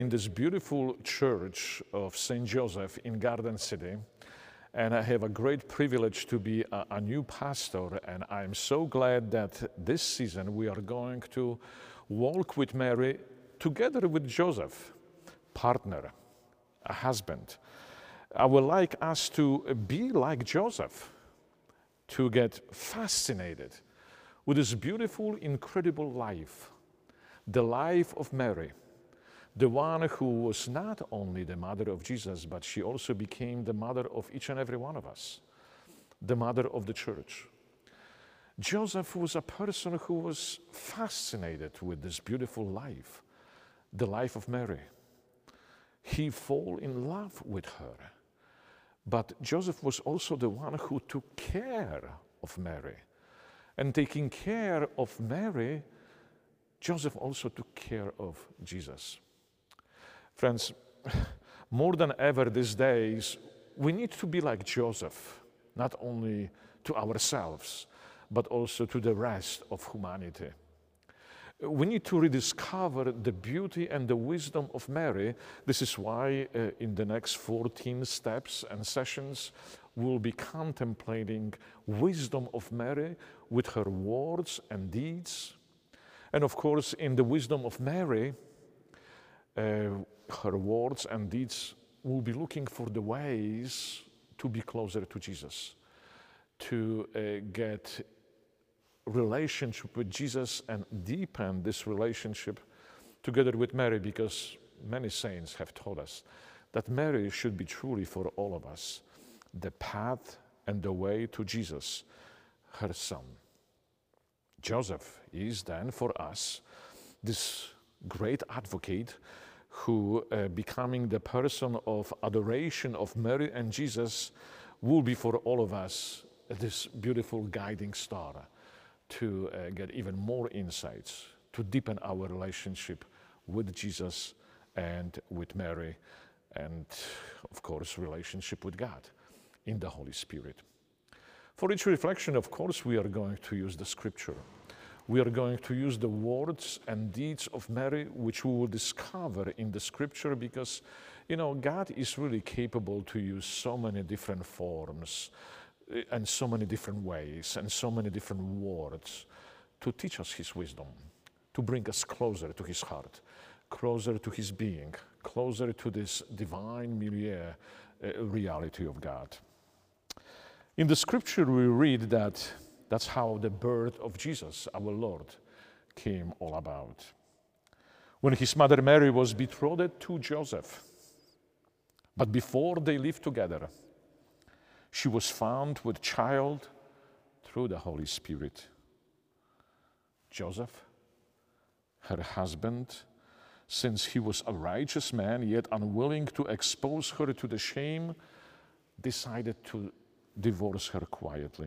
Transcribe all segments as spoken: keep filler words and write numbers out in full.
in this beautiful church of Saint Joseph in Garden City, and I have a great privilege to be a, a new pastor, and I'm so glad that this season we are going to walk with Mary together with Joseph, partner, a husband. I would like us to be like Joseph, to get fascinated with this beautiful, incredible life, the life of Mary, the one who was not only the mother of Jesus, but she also became the mother of each and every one of us, the mother of the church. Joseph was a person who was fascinated with this beautiful life, the life of Mary. He fell in love with her. But Joseph was also the one who took care of Mary. And taking care of Mary, Joseph also took care of Jesus. Friends, more than ever these days, we need to be like Joseph, not only to ourselves, but also to the rest of humanity. We need to rediscover the beauty and the wisdom of Mary. This is why uh, in the next fourteen steps and sessions, we'll be contemplating wisdom of Mary with her words and deeds. And of course, in the wisdom of Mary, uh, her words and deeds, we'll be looking for the ways to be closer to Jesus, to uh, get relationship with Jesus and deepen this relationship together with Mary, because many saints have taught us that Mary should be truly for all of us the path and the way to Jesus, her son. Joseph is then for us this great advocate who, uh, becoming the person of adoration of Mary and Jesus, will be for all of us this beautiful guiding star to uh, get even more insights, to deepen our relationship with Jesus and with Mary, and of course, relationship with God in the Holy Spirit. For each reflection, of course, we are going to use the scripture. We are going to use the words and deeds of Mary, which we will discover in the scripture, because, you know, God is really capable to use so many different forms and so many different ways and so many different words to teach us his wisdom, to bring us closer to his heart, closer to his being, closer to this divine milieu uh, reality of God. In the scripture we read that that's how the birth of Jesus, our Lord, came all about. When his mother Mary was betrothed to Joseph, but before they lived together, she was found with child through the Holy Spirit. Joseph, her husband, since he was a righteous man, yet unwilling to expose her to the shame, decided to divorce her quietly.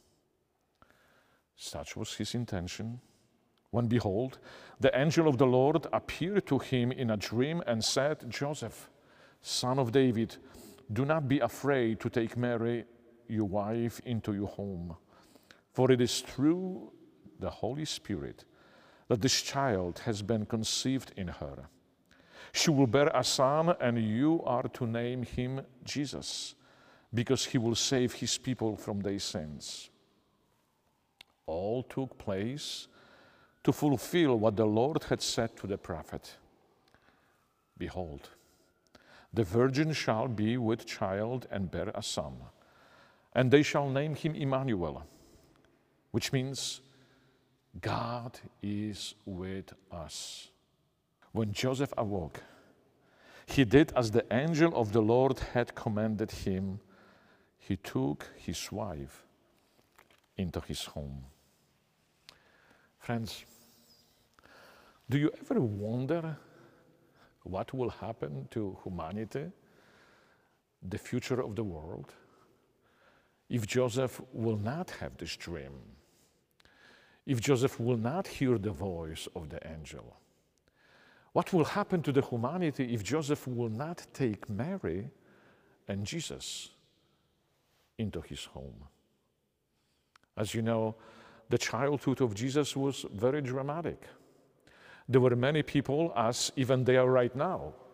Such was his intention, when behold, the angel of the Lord appeared to him in a dream and said, Joseph, son of David, do not be afraid to take Mary, your wife, into your home, for it is through the Holy Spirit that this child has been conceived in her. She will bear a son, and you are to name him Jesus, because he will save his people from their sins. All took place to fulfill what the Lord had said to the prophet. Behold, the virgin shall be with child and bear a son, and they shall name him Emmanuel, which means God is with us. When Joseph awoke, he did as the angel of the Lord had commanded him. He took his wife into his home. Friends, do you ever wonder what will happen to humanity, the future of the world, if Joseph will not have this dream, if Joseph will not hear the voice of the angel? What will happen to the humanity if Joseph will not take Mary and Jesus into his home? As you know, the childhood of Jesus was very dramatic. There were many people, as even they are right now,